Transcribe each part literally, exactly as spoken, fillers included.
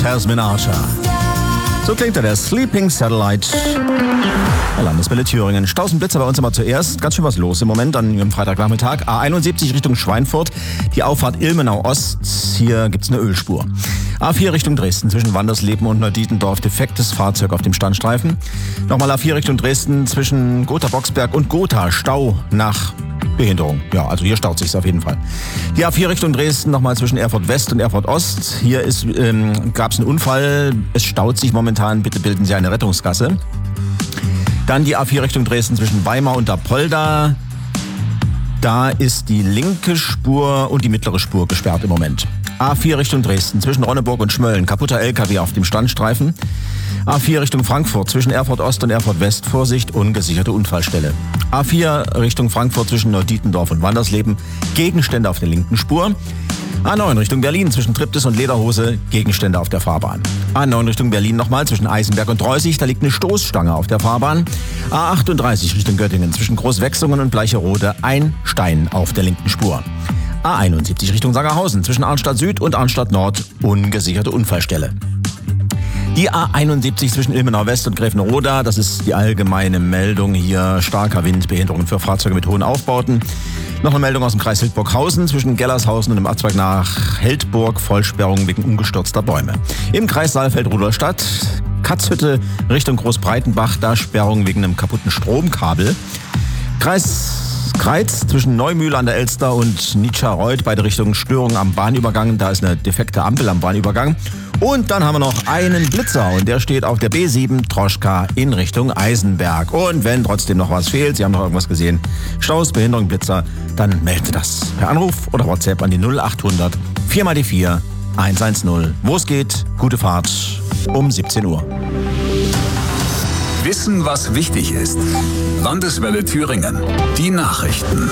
Tasmin Archer. So klingt er, der Sleeping Satellite. Der Landeswelle Thüringen. Staus und Blitzer bei uns immer zuerst. Ganz schön was los im Moment an ihrem Freitagnachmittag. A einundsiebzig Richtung Schweinfurt. Die Auffahrt Ilmenau Ost. Hier gibt's eine Ölspur. A vier Richtung Dresden. Zwischen Wandersleben und Neudietendorf. Defektes Fahrzeug auf dem Standstreifen. Nochmal A vier Richtung Dresden. Zwischen Gotha-Boxberg und Gotha. Stau nach Behinderung. Ja, also hier staut sich's auf jeden Fall. Die A vier Richtung Dresden, nochmal zwischen Erfurt West und Erfurt Ost. Hier ist, ähm, gab's einen Unfall. Es staut sich momentan. Bitte bilden Sie eine Rettungsgasse. Dann die A vier Richtung Dresden zwischen Weimar und Apolda. Da ist die linke Spur und die mittlere Spur gesperrt im Moment. A vier Richtung Dresden zwischen Ronneburg und Schmölln. Kaputter L K W auf dem Standstreifen. A vier Richtung Frankfurt zwischen Erfurt Ost und Erfurt West. Vorsicht, ungesicherte Unfallstelle. A vier Richtung Frankfurt zwischen Neudietendorf und Wandersleben. Gegenstände auf der linken Spur. A neun Richtung Berlin zwischen Triptis und Lederhose. Gegenstände auf der Fahrbahn. A neun Richtung Berlin nochmal zwischen Eisenberg und Reußig. Da liegt eine Stoßstange auf der Fahrbahn. A achtunddreißig Richtung Göttingen zwischen Großwechsungen und Bleicherode. Ein Stein auf der linken Spur. A einundsiebzig Richtung Sangerhausen zwischen Arnstadt Süd und Arnstadt Nord. Ungesicherte Unfallstelle. Die A einundsiebzig zwischen Ilmenau West und Gräfenroda, das ist die allgemeine Meldung hier. Starker Wind, Behinderungen für Fahrzeuge mit hohen Aufbauten. Noch eine Meldung aus dem Kreis Hildburghausen zwischen Gellershausen und dem Abzweig nach Heldburg. Vollsperrung wegen umgestürzter Bäume. Im Kreis Saalfeld-Rudolstadt, Katzhütte Richtung Großbreitenbach, da Sperrung wegen einem kaputten Stromkabel. Kreis Kreiz zwischen Neumühl an der Elster und Nitscherreuth, beide Richtungen Störung am Bahnübergang. Da ist eine defekte Ampel am Bahnübergang. Und dann haben wir noch einen Blitzer und der steht auf der B sieben Troschka in Richtung Eisenberg. Und wenn trotzdem noch was fehlt, Sie haben noch irgendwas gesehen, Staus, Behinderung, Blitzer, dann meldet das per Anruf oder WhatsApp an die null achthundert vier mal die vier hundertzehn. Wo es geht, gute Fahrt um siebzehn Uhr. Wissen, was wichtig ist. Landeswelle Thüringen. Die Nachrichten.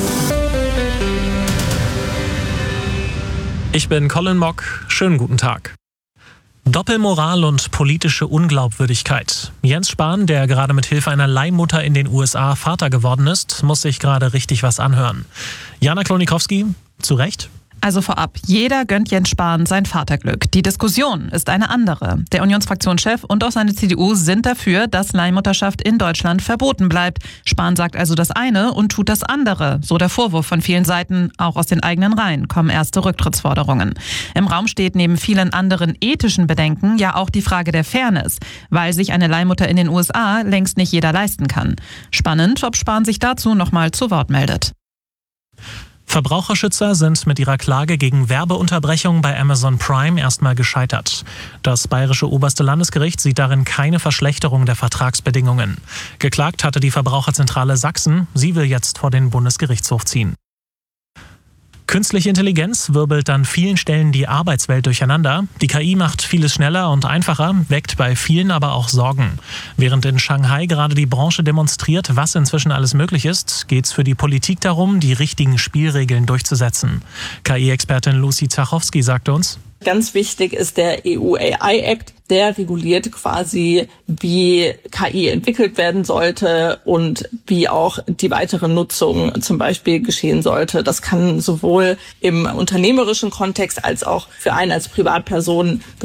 Ich bin Colin Mock. Schönen guten Tag. Doppelmoral und politische Unglaubwürdigkeit. Jens Spahn, der gerade mit Hilfe einer Leihmutter in den U S A Vater geworden ist, muss sich gerade richtig was anhören. Jana Klonikowski, zu Recht? Also vorab, jeder gönnt Jens Spahn sein Vaterglück. Die Diskussion ist eine andere. Der Unionsfraktionschef und auch seine C D U sind dafür, dass Leihmutterschaft in Deutschland verboten bleibt. Spahn sagt also das eine und tut das andere. So der Vorwurf von vielen Seiten. Auch aus den eigenen Reihen kommen erste Rücktrittsforderungen. Im Raum steht neben vielen anderen ethischen Bedenken ja auch die Frage der Fairness, weil sich eine Leihmutter in den U S A längst nicht jeder leisten kann. Spannend, ob Spahn sich dazu nochmal zu Wort meldet. Verbraucherschützer sind mit ihrer Klage gegen Werbeunterbrechung bei Amazon Prime erstmal gescheitert. Das bayerische oberste Landesgericht sieht darin keine Verschlechterung der Vertragsbedingungen. Geklagt hatte die Verbraucherzentrale Sachsen. Sie will jetzt vor den Bundesgerichtshof ziehen. Künstliche Intelligenz wirbelt an vielen Stellen die Arbeitswelt durcheinander. Die K I macht vieles schneller und einfacher, weckt bei vielen aber auch Sorgen. Während in Shanghai gerade die Branche demonstriert, was inzwischen alles möglich ist, geht es für die Politik darum, die richtigen Spielregeln durchzusetzen. K I-Expertin Lucy Zachowski sagte uns: Ganz wichtig ist der E U A I Act. Der reguliert quasi, wie K I entwickelt werden sollte und wie auch die weitere Nutzung zum Beispiel geschehen sollte. Das kann sowohl im unternehmerischen Kontext als auch für einen als Privatperson